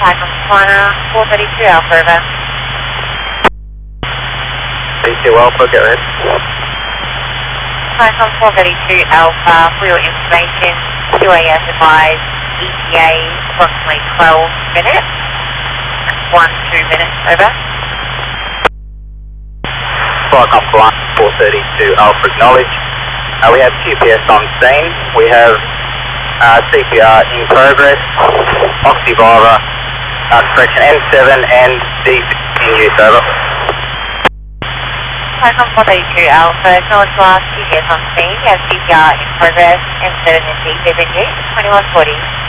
Cyclone Corner, 432 Alpha, over. 32 Alpha, get ready. Cyclone 432 Alpha, for your information, 2 AM advised, ETA approximately 12 minutes, 2 minutes, over. Cyclone Corner, 432 Alpha, acknowledge. We have QPS on scene. We have CPR in progress, Oxyvira, correction N7 and D in use, over. Cyclone 432 Alpha, acknowledge last QPS on scene, we have CPR in progress, N7 and D in use, 2140.